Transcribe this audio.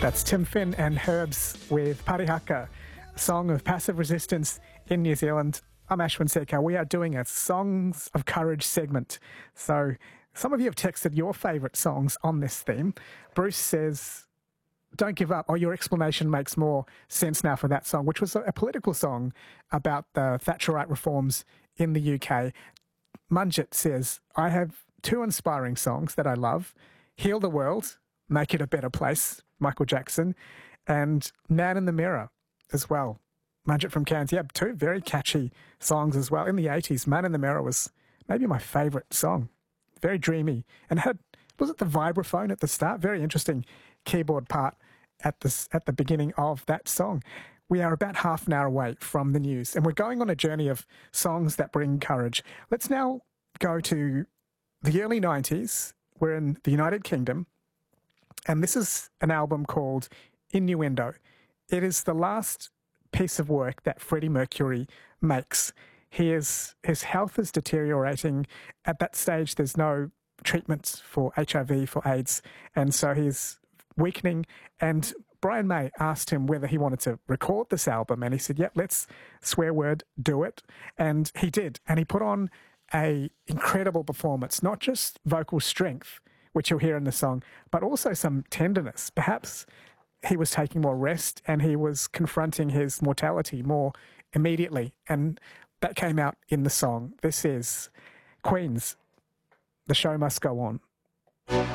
That's Tim Finn and Herbs with Parihaka, a song of passive resistance in New Zealand. I'm Ashwin Sekar. We are doing a Songs of Courage segment. So some of you have texted your favourite songs on this theme. Bruce says, "Don't give up." Oh, your explanation makes more sense now for that song, which was a political song about the Thatcherite reforms in the UK. Munjit says, "I have two inspiring songs that I love. Heal the World, Make It a Better Place," Michael Jackson, and Man in the Mirror as well. Munjit from Cairns. Yeah, two very catchy songs as well. In the 80s, Man in the Mirror was maybe my favourite song. Very dreamy. And was it the vibraphone at the start? Very interesting keyboard part at the beginning of that song. We are about half an hour away from the news, and we're going on a journey of songs that bring courage. Let's now go to the early 90s. We're in the United Kingdom, and this is an album called Innuendo. It is the last piece of work that Freddie Mercury makes. His health is deteriorating. At that stage, there's no treatments for HIV, for AIDS, and so he's weakening. And Brian May asked him whether he wanted to record this album, and he said, "Yep, let's swear word, do it." And he did, and he put on an incredible performance, not just vocal strength, which you'll hear in the song, but also some tenderness. Perhaps he was taking more rest and he was confronting his mortality more immediately, and that came out in the song. This is Queen's The Show Must Go On.